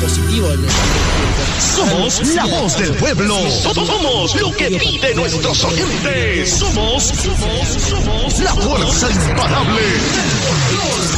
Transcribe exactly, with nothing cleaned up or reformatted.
positivo en el Somos la voz del pueblo. Somos lo que piden nuestros oyentes. Somos, somos, somos la fuerza imparable.